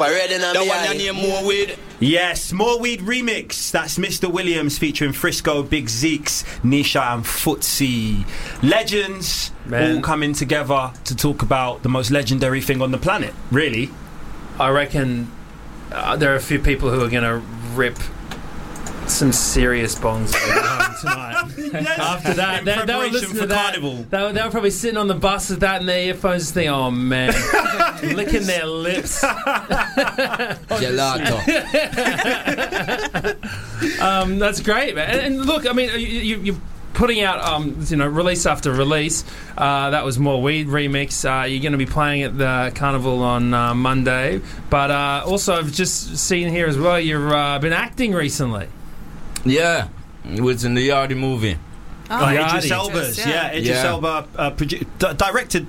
That one you name More Weed. Yes, More Weed remix. That's Mr. Williams featuring Frisco, Big Zeeks, Nisha and Footsie. Legends all coming together to talk about the most legendary thing on the planet, really. I reckon there are a few people who are going to rip some serious bongs tonight. Yes. After that, they were listening to that. Carnival. They were probably sitting on the bus with that in their earphones, just thinking, "Oh man," licking their lips. Gelato. That's great, man. And look, I mean, you're putting out, release after release. That was More Weed remix. You're going to be playing at the Carnival on Monday, but also I've just seen here as well. You've been acting recently. Yeah, it was in the Yardie movie. Idris Elba's, Idris Elba directed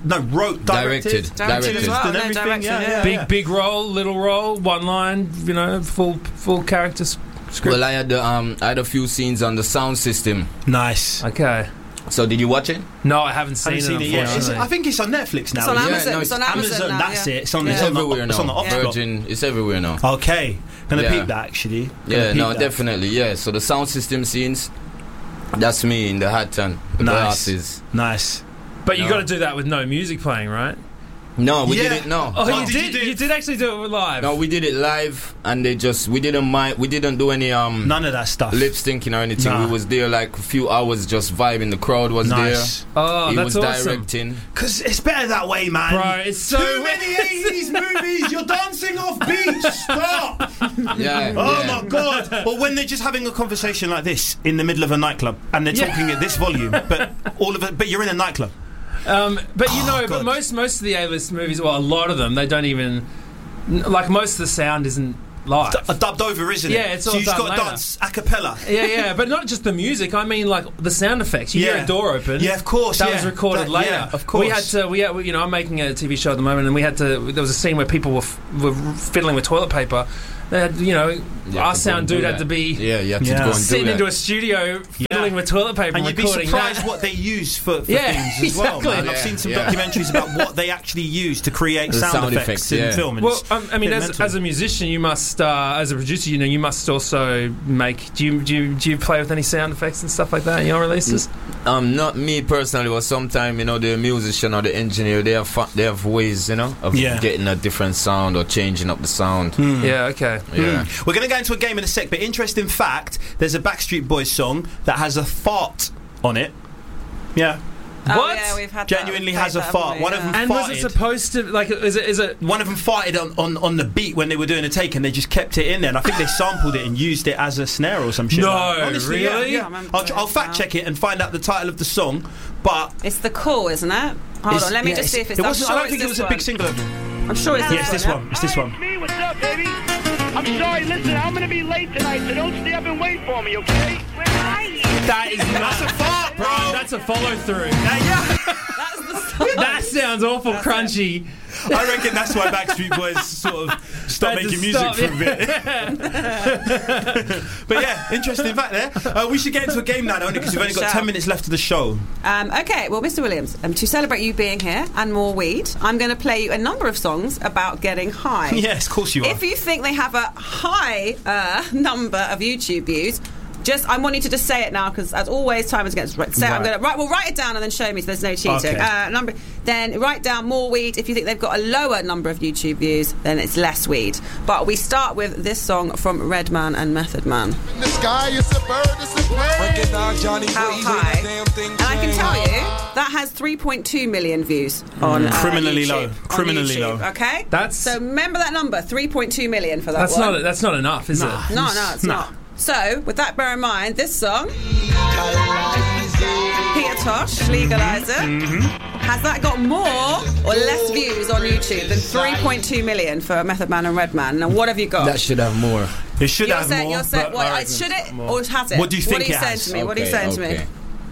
as well. And everything, big role, little role, one line, full character script. Well, I had a few scenes on the sound system. Nice. Okay. So did you watch it? No, I haven't seen it yet. I think it's on Netflix now. It's on Amazon. It's on Amazon now, that's it. It's everywhere now. It's on the Virgin. It's everywhere now. Okay. Gonna peep that, actually. Definitely. Yeah. So the sound system scenes, that's me in the hat and the glasses. Nice. But you got to do that with no music playing, right? No, we didn't. No. Oh, you did? You did actually do it live? No, we did it live, and we didn't do any none of that stuff, lip syncing or anything. We was there like a few hours just vibing. The crowd was there. Oh, he that's was awesome. Directing. Because it's better that way, man. Bro, it's so too many 80s movies. You're dancing off beat. Stop. My god. Or when they're just having a conversation like this in the middle of a nightclub, and they're talking at this volume, but you're in a nightclub. But most of the A-list movies, well, a lot of them, they don't even, like, most of the sound isn't live. Dubbed over, isn't it? Yeah, it's all so you've done got to later. dance a cappella. Yeah, but not just the music. I mean, like the sound effects. You hear a door open. Yeah, of course. That was recorded later. Yeah, of course. I'm making a TV show at the moment, and there was a scene where people were fiddling with toilet paper. They had, our sound dude had to be you have to go and sitting do into a studio fiddling with toilet paper and you'd be surprised what they use for things as well, man. I've seen some documentaries about what they actually use to create sound effects in film. Well, I mean, as a musician, you must, as a producer, you must also make. Do you play with any sound effects and stuff like that in your releases? Not me personally, but sometimes the musician or the engineer, they have ways, of getting a different sound or changing up the sound. Yeah, okay. Yeah. We're going to go into a game in a sec, but interesting fact, there's a Backstreet Boys song that has a fart on it. Yeah. What? Yeah, we've had genuinely has a fart. One of them and farted. Was it supposed to, like, is it one of them farted on the beat when they were doing a take, and they just kept it in there, and I think they sampled it and used it as a snare or some shit. No, honestly, really? Yeah. I'll fact check it and find out the title of the song, but it's The Call, isn't it? Hold on, let me just see if it's. I don't think it was a big single. I'm sure it's this one. It's this one. Hey, what's up, baby? I'm sorry, listen, I'm gonna be late tonight, so don't stay up and wait for me, okay? Where are you? That's a fart, bro. That's a follow through. That's the song. That sounds awful crunchy. I reckon that's why Backstreet Boys sort of stopped making music for a bit. But yeah, interesting fact there. We should get into a game now, only because we've only got 10 minutes left of the show. Okay, well, Mr. Williams, to celebrate you being here and more weed, I'm going to play you a number of songs about getting high. Yes, of course you are. If you think they have a high number of YouTube views, I want you to just say it now, because as always, time is against. So I'm going to write it down and then show me, so there's no cheating. Okay. Then write down more weed. If you think they've got a lower number of YouTube views, then it's less weed. But we start with this song from Redman and Method Man. The sky is a bird, it's a plane. How high? And I can tell you that has 3.2 million views on criminally YouTube, low. Criminally low. Okay, so remember that number, 3.2 million for that. That's not enough, is it? No, it's not. So, with that bear in mind, this song, Peter Tosh, Legalize It, has that got more or less views on YouTube than 3.2 million for Method Man and Redman? Now, what have you got? That should have more. It should have more. You're saying, should it or has it? What do you think it has? What are you saying to me? What are you saying to me?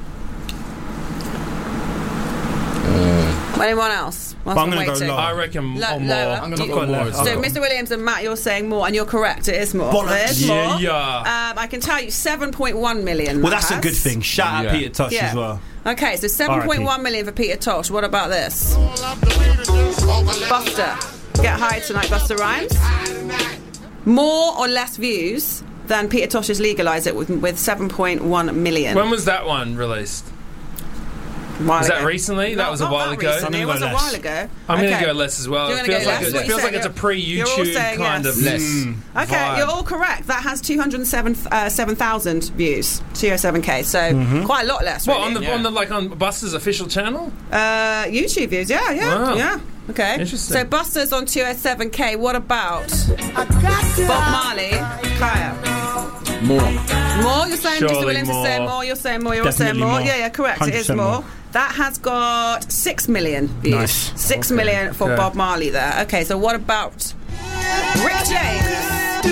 Anyone else? I'm going to go lower. I reckon more. I'm going to go more. So, Mr. Williams and Matt, you're saying more, and you're correct. It is more. Bollocks. Yeah. I can tell you 7.1 million. Well, that's a good thing. Shout out Peter Tosh as well. Okay, so 7.1 million for Peter Tosh. What about this? Buster. Get High tonight, Busta Rhymes. More or less views than Peter Tosh's Legalise It with 7.1 million. When was that one released? Was that recently? That was a while ago. It was a while ago. I'm going to go less as well. It feels like it's a pre-YouTube kind of less. Okay, you're all correct. That has 207,000 views. 207k. So quite a lot less. What on Busta's official channel? YouTube views. Yeah. Wow. Yeah. Okay. Interesting. So Busta's on 207k. What about Bob Marley? Kaya. More. You're saying Mr. Williams is saying more. You're saying more. You're saying more. Yeah, correct. It is more. That has got 6 million views. Nice. 6 million for Bob Marley there. Okay, so what about Rick James? Do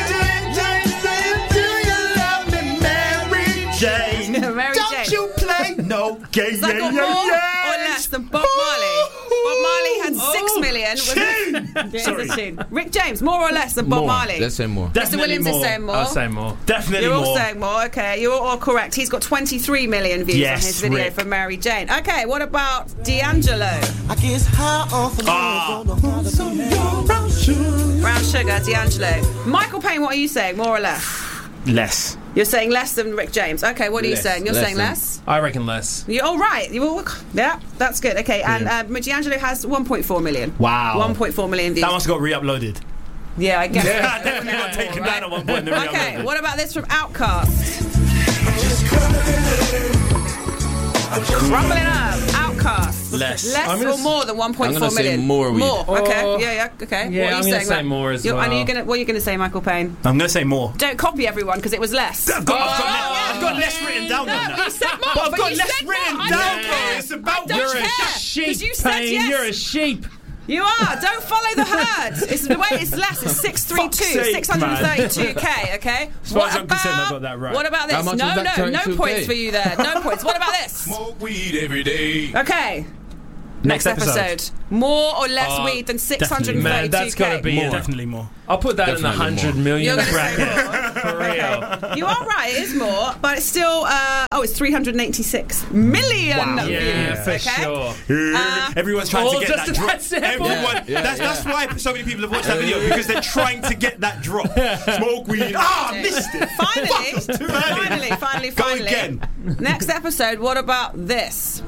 you love me, Mary Jane? Don't you play no game? Is that got more or less than Bob Marley? Bob Marley had 6 million. Sorry. Rick James, more or less than Bob Marley? Let's say more. Mr. Williams is saying more. I'll say more. Definitely more. You're all saying more. Okay, you're all correct. He's got 23 million views on his video for Mary Jane. Okay, what about D'Angelo? I guess high off the Brown Sugar, D'Angelo. Michael Payne, what are you saying? More or less? Less. You're saying less than Rick James. Okay, what are you saying? You're saying less? I reckon less. You're all right. Yeah, that's good. Okay, and D'Angelo has 1.4 million. Wow. 1.4 million views. That must have got re-uploaded. Yeah, I guess. Yeah, definitely got taken down at one point. Okay, what about this from Outkast? Crumbling up. Outkast. Less. Less or more than 1.4 million? Say more. Okay. Yeah. Okay. Yeah, what are I'm you going to say more as well. And what are you going to say, Michael Payne? I'm going to say more. Don't copy everyone because it was less. I've got less written down on that. No, he said more. But I've got less written down, bro. It's about you're a sheep, you said Payne. You're a sheep. You are. Don't follow the herd. It's the way it's less. It's 632k. Okay. As far as I'm concerned, I got that right. What about this? No points for you there. No points. What about this? Smoke weed every day. Okay. Next episode. More or less weed than 632k? Man, that's got to be more. Definitely more. I'll put that in the 100 million bracket. For real. You are right, it is more, but it's still, it's 386 million views. Yeah, for sure. Everyone's trying to get that drop. Everyone. That's why so many people have watched that video, because they're trying to get that drop. Smoke weed. Missed it. Finally. Go again. Next episode, what about this?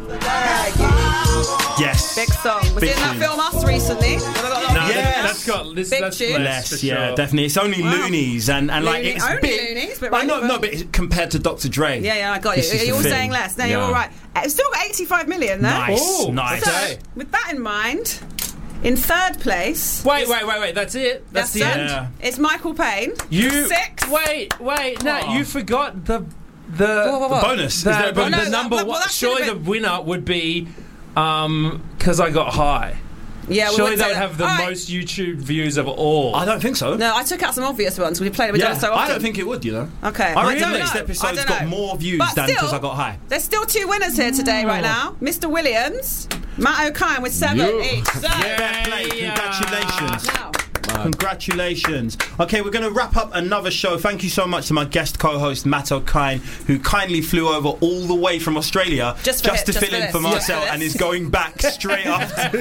Yes. Big song. Was it in that film Us recently? That's got this. That's less, definitely. It's only Loonies and like it's only big. Loonies, but but it's compared to Dr. Dre. Yeah, I got you. You're all saying less. No, you're all right. It's still got 85 million there. Nice. So, with that in mind, in third place. Wait. That's it. That's the end. Yeah. It's Michael Payne. You 6. Wait. No, you forgot the bonus. The number one. Surely the winner would be because I got high. Yeah, surely they would have the most YouTube views of all. I don't think so. No, I took out some obvious ones. We played it with so often. I don't think it would, you know. Okay. I reckon the next episode's got more views than Because I Got High. There's still 2 winners here today right now. Mr. Williams, Matt O'Kine with 7 each. So. Fair play. Congratulations. Congratulations. Okay, we're going to wrap up another show. Thank you so much to my guest co-host Matt O'Kine, who kindly flew over all the way from Australia just to fill in for Marcel and is going back straight after.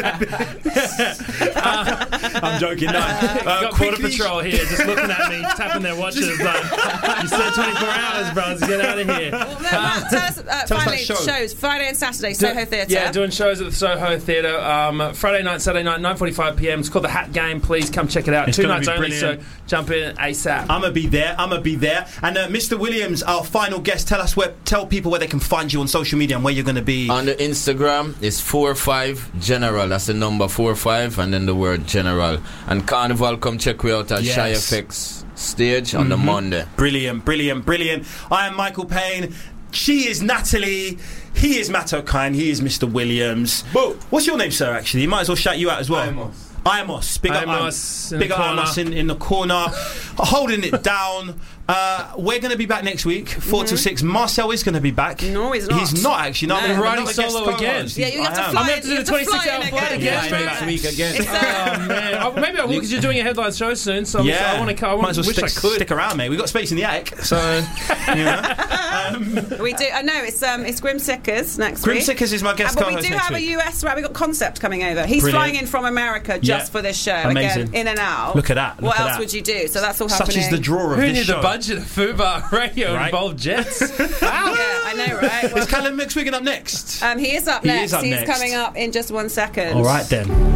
I'm joking. No, got Border Patrol here, just looking at me, tapping their watches. Like, you said 24 hours, bros. Get out of here. Well, Matt, tell us finally shows Friday and Saturday, Soho Theatre. Yeah, doing shows at the Soho Theatre. Friday night, Saturday night, 9:45 p.m. It's called the Hat Game. Please come check it out. It's 2 nights only, brilliant. so jump in ASAP. I'm gonna be there. And Mr. Williams, our final guest, tell people where they can find you on social media and where you're gonna be. On the Instagram, it's 45 General. That's the number 45 and then the word General. And Carnival, come check me out at Shy FX stage on the Monday. Brilliant. I am Michael Payne. She is Natalie. He is Matt O'Kine. He is Mr. Williams. What's your name, sir? Actually, you might as well shout you out as well. Iamos. Big up Iamos in the corner. holding it down. We're going to be back next week, 4 till 6. Marcel is going to be back. No, he's not. He's not actually. No, I'm riding solo again. Yeah, you have to fly. I'm going to do the 26-hour flight again. Next week again. Oh man, maybe I will because you're doing a headline show soon. So I want to. Might as well stick around, mate. We've got space in the attic, so we do. I know it's Grim Sickers next week. Grim Sickers is my guest but co-host we do next have week. a US rep. We've got Concept coming over. He's flying in from America just for this show. Amazing. Again, in and out. Look at that. What else would you do? So that's all happening. Such is the draw of Who this knew show. the budget of Fubar Radio involved jets? Wow. Yeah, I know, right? Is Callum McSwiggan up next? He is up next. He's coming up in just 1 second. All right then.